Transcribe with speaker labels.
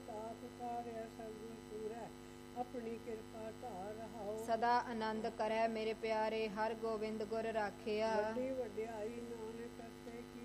Speaker 1: ਤਾਪ ਤਾਰਿਆ ਸਗਲ ਪੂਰੈ ਆਪਣੀ ਕਿਰਪਾ ਧਾਰ ਰਹਾਓ।
Speaker 2: ਸਦਾ ਆਨੰਦ ਕਰੈ ਮੇਰੇ ਪਿਆਰੇ ਹਰ ਗੋਬਿੰਦ ਗੁਰ ਰਾਖਿਆ।
Speaker 1: ਵੱਡੀ ਵਡਿਆਈ ਨਾਨਕ ਕਰਤੇ ਕੀ